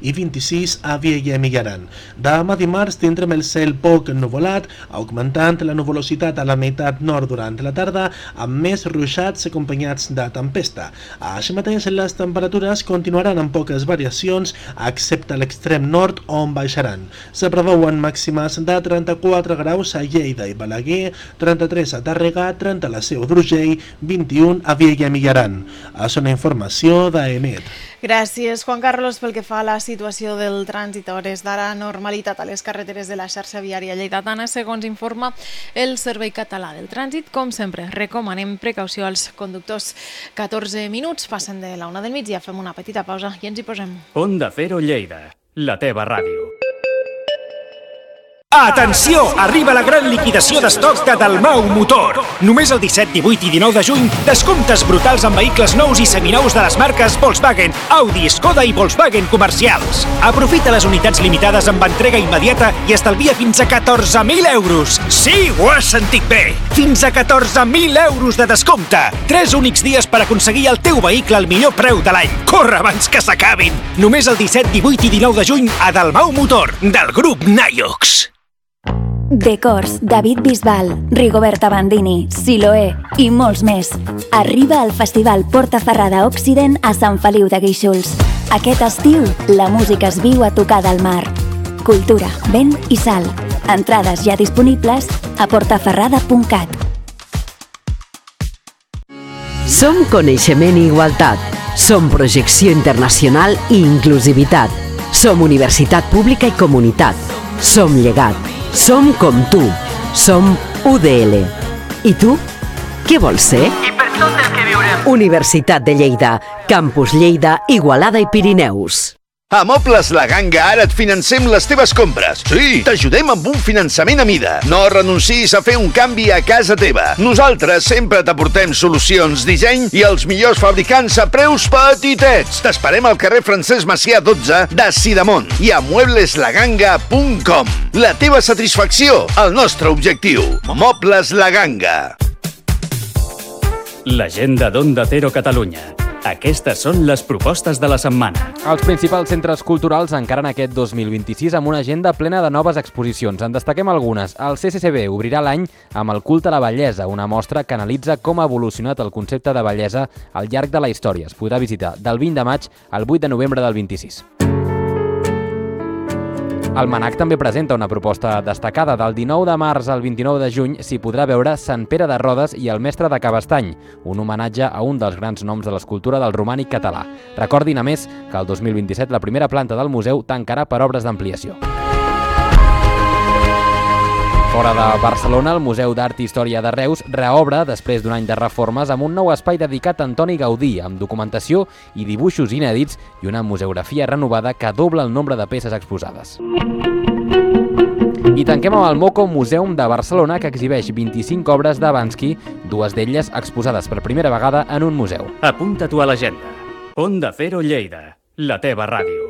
i 26 a Vielha i Aran. Demà dimarts tindrem el cel poc ennuvolat, augmentant la nuvolositat a la meitat nord durant la tarda, amb més ruixats acompanyats de tempesta. Així mateix, les temperatures continuaran amb poques variacions, excepte a l'extrem nord, on baixaran. Se preveuen màximes de 34 graus a Lleida i Balaguer, 33 a Tàrrega, 30 a la Seu d'Urgell, 21 a Vielha i Aran. És una informació d'EMET. Gràcies, Juan Carlos. Pel que fa a la situació del trànsit, a hores d'ara, normalitat a les carreteres de la xarxa viària lleidatana, segons informa el Servei Català del Trànsit. Com sempre, recomanem precaució als conductors. 14 minuts, passen de la 1 del migdia, fem una petita pausa i ens hi posem. Onda Cero Lleida, la teva ràdio. Atenció! Arriba la gran liquidació d'estoc de Dalmau Motor. Només el 17, 18 i 19 de juny, descomptes brutals en vehicles nous i seminous de les marques Volkswagen, Audi, Skoda i Volkswagen comercials. Aprofita les unitats limitades amb entrega immediata i estalvia fins a 14.000 euros. Sí, ho has sentit bé! Fins a 14.000 euros de descompte! 3 únics dies per aconseguir el teu vehicle al millor preu de l'any. Corre abans que s'acabin! Només el 17, 18 i 19 de juny a Dalmau Motor, del grup Naiox. Decors, David Bisbal, Rigoberta Bandini, Siloé i molts més. Arriba al Festival Portaferrada Occident a Sant Feliu de Guíxols. Aquest estiu, la música es viu a tocar del mar. Cultura, vent i sal. Entrades ja disponibles a portaferrada.cat. Som coneixement i igualtat. Som projecció internacional i inclusivitat. Som universitat pública i comunitat. Som llegat. Som com tu. Som UDL. I tu? Què vols ser? I per tot el que viurem. Universitat de Lleida. Campus Lleida, Igualada i Pirineus. A Mobles La Ganga ara et financem les teves compres. Sí, t'ajudem amb un finançament a mida. No renuncis a fer un canvi a casa teva. Nosaltres sempre t'aportem solucions, disseny i els millors fabricants a preus petitets. T'esperem al carrer Francesc Macià 12 de Sidamont i a muebleslaganga.com. La teva satisfacció, el nostre objectiu. Mobles La Ganga. L'agenda d'Onda Cero Catalunya. Aquestes són les propostes de la setmana. Els principals centres culturals encaren aquest 2026 amb una agenda plena de noves exposicions. En destaquem algunes. El CCCB obrirà l'any amb el culte a la bellesa, una mostra que analitza com ha evolucionat el concepte de bellesa al llarg de la història. Es podrà visitar del 20 de maig al 8 de novembre del 26. El MANAC també presenta una proposta destacada. Del 19 de març al 29 de juny s'hi podrà veure Sant Pere de Rodes i el Mestre de Cabestany, un homenatge a un dels grans noms de l'escultura del romànic català. Recordin, a més, que el 2027 la primera planta del museu tancarà per obres d'ampliació. Fora de Barcelona, el Museu d'Art i Història de Reus reobre després d'un any de reformes amb un nou espai dedicat a Antoni Gaudí, amb documentació i dibuixos inèdits i una museografia renovada que dobla el nombre de peces exposades. I tanquem amb el Moco Museum de Barcelona, que exhibeix 25 obres de Bansky, 2 d'elles exposades per primera vegada en un museu. Apunta-t'ho a l'agenda. Onda Cero Lleida, la teva ràdio.